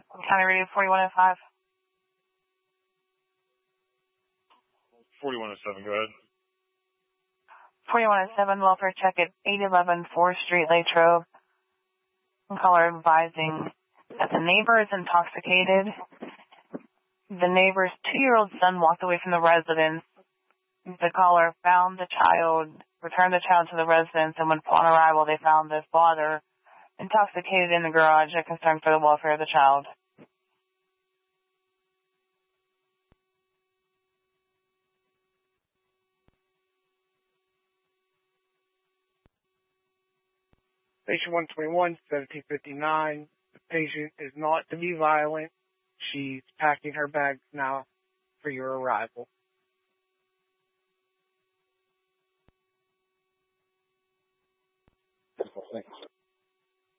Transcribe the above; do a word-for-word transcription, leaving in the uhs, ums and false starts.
County Radio forty-one oh five. forty-one oh seven, go ahead. forty-one oh seven, welfare check at eight eleven fourth Street, Latrobe. Caller advising that the neighbor is intoxicated. The neighbor's two-year-old son walked away from the residence. The caller found the child, returned the child to the residence, and when upon arrival they found the father intoxicated in the garage and concerned for the welfare of the child. Patient one twenty-one, seventeen fifty-nine. The patient is not to be violent. She's packing her bags now for your arrival.